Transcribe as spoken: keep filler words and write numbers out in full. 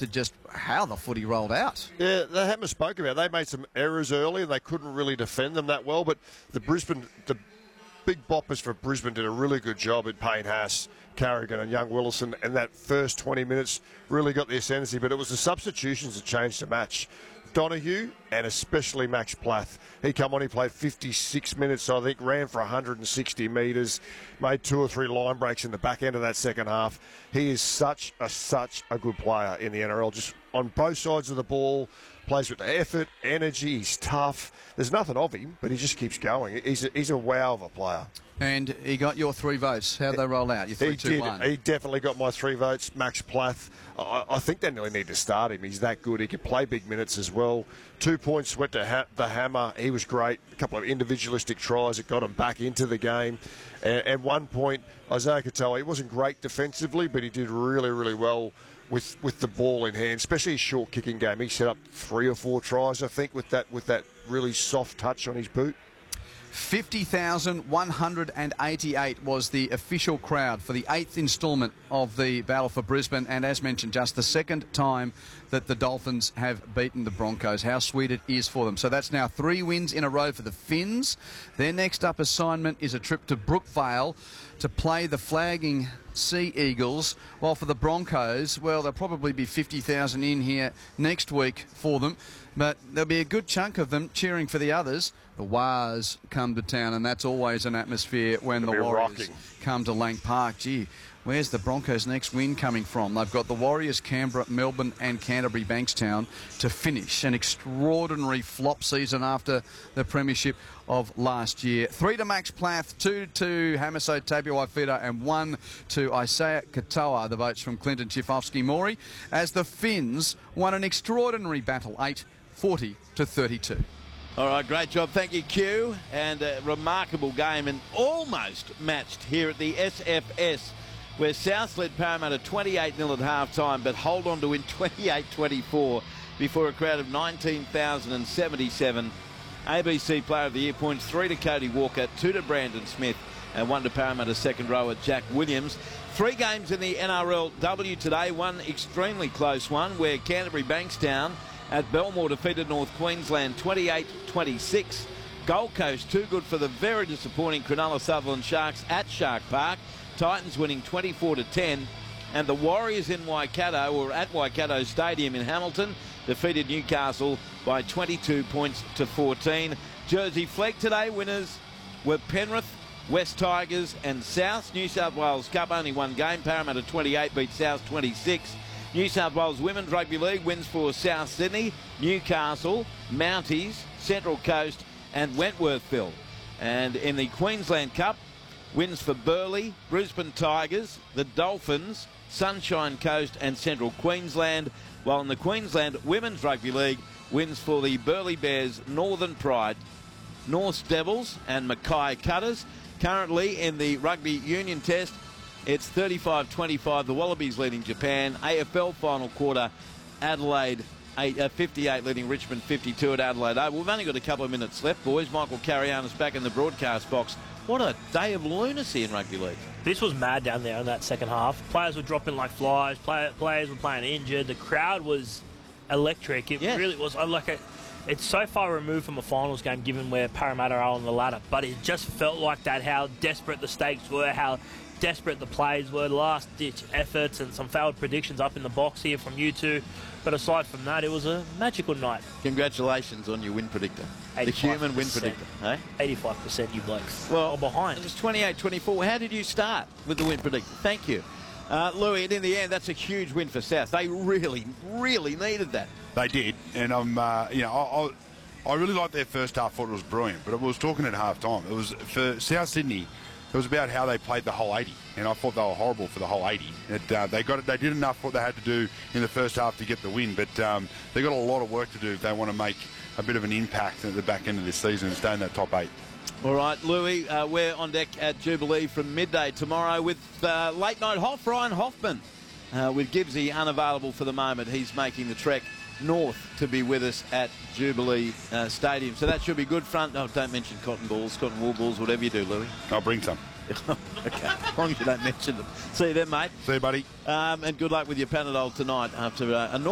to just how the footy rolled out. Yeah, they haven't spoke about it. They made some errors early and they couldn't really defend them that well, but the Brisbane, the big boppers for Brisbane did a really good job at Payne Haas, Carrigan and young Willison, and that first twenty minutes really got the ascendancy, but it was the substitutions that changed the match. Donahue and especially Max Plath. He come on, he played fifty-six minutes, I think, ran for one hundred sixty metres, made two or three line breaks in the back end of that second half. He is such a, such a good player in the N R L, just on both sides of the ball, plays with the effort, energy, he's tough. There's nothing of him, but he just keeps going. He's a, he's a wow of a player. And he got your three votes. How'd they roll out? Your three, he two, did. one. He definitely got my three votes. Max Plath. I, I think they nearly need to start him. He's that good. He can play big minutes as well. Two points went to ha the hammer. He was great. A couple of individualistic tries that got him back into the game. And, and one point, Isaiah Katoa, he wasn't great defensively, but he did really, really well with with the ball in hand, especially his short kicking game. He set up three or four tries, I think, with that with that really soft touch on his boot. fifty thousand one hundred eighty-eight was the official crowd for the eighth instalment of the Battle for Brisbane, and as mentioned, just the second time that the Dolphins have beaten the Broncos. How sweet it is for them. So that's now three wins in a row for the Finns. Their next up assignment is a trip to Brookvale to play the flagging Sea Eagles, while for the Broncos, well, there'll probably be fifty thousand in here next week for them, but there'll be a good chunk of them cheering for the others. The Wars come to town, and that's always an atmosphere when It'll the Warriors rocking. come to Lang Park. Gee, where's the Broncos' next win coming from? They've got the Warriors, Canberra, Melbourne and Canterbury Bankstown to finish an extraordinary flop season after the premiership of last year. Three to Max Plath, two to Hamiso Tabuai-Fidow and one to Isaiah Katoa, the votes from Clinton Chifovsky-Maury, as the Finns won an extraordinary battle, eight forty to thirty-two. All right, great job. Thank you, Q. And a remarkable game and almost matched here at the S F S, where South led Parramatta twenty-eight nil at half-time, but hold on to win twenty-eight twenty-four before a crowd of nineteen thousand seventy-seven. A B C Player of the Year points, three to Cody Walker, two to Brandon Smith, and one to Parramatta's second rower, Jack Williams. Three games in the N R L W today, one extremely close one, where Canterbury Bankstown at Belmore defeated North Queensland twenty-eight twenty-six. Gold Coast too good for the very disappointing Cronulla Sutherland Sharks at Shark Park. Titans winning twenty-four to ten. And the Warriors in Waikato, or at Waikato Stadium in Hamilton, defeated Newcastle by twenty-two points to fourteen. Jersey Flegg today, winners were Penrith, West Tigers and South. New South Wales Cup, only one game. Parramatta twenty-eight beat South twenty-six. New South Wales Women's Rugby League wins for South Sydney, Newcastle, Mounties, Central Coast and Wentworthville. And in the Queensland Cup, wins for Burleigh, Brisbane Tigers, the Dolphins, Sunshine Coast and Central Queensland. While in the Queensland Women's Rugby League, wins for the Burleigh Bears, Northern Pride, North Devils and Mackay Cutters. Currently in the Rugby Union Test, it's thirty-five twenty-five, the Wallabies leading Japan. A F L final quarter, Adelaide eight, uh, fifty-eight leading Richmond fifty-two at Adelaide. Oh, we've only got a couple of minutes left, boys. Michael Carrianis back in the broadcast box. What a day of lunacy in rugby league. This was mad down there in that second half. Players were dropping like flies. Play, players were playing injured. The crowd was electric. It yes. really was. I like it. It's so far removed from a finals game, given where Parramatta are on the ladder. But it just felt like that. How desperate the stakes were. How desperate the plays were. Last-ditch efforts and some failed predictions up in the box here from you two. But aside from that, it was a magical night. Congratulations on your win predictor. The human win predictor. Eh? eighty-five percent you blokes. Well, are behind. It was twenty-eight twenty-four. How did you start with the win predictor? Thank you. Uh, Louis, and in the end, that's a huge win for South. They really, really needed that. They did, and I'm, uh, you know, I, I, I really liked their first half. Thought it was brilliant, but I was talking at half time. It was for South Sydney. It was about how they played the whole eighty, and I thought they were horrible for the whole eighty. It, uh, they got it. They did enough what they had to do in the first half to get the win, but um, they got a lot of work to do if they want to make a bit of an impact at the back end of this season and stay in that top eight. All right, Louis, uh, we're on deck at Jubilee from midday tomorrow with uh, late night Hoff, Ryan Hoffman, uh, with Gibbsy unavailable for the moment. He's making the trek north to be with us at Jubilee uh, Stadium. So that should be good front. Oh, don't mention cotton balls, cotton wool balls, whatever you do, Louis. I'll bring some. Okay, as long as you don't mention them. See you then, mate. See you, buddy. Um, and good luck with your Panadol tonight after uh, a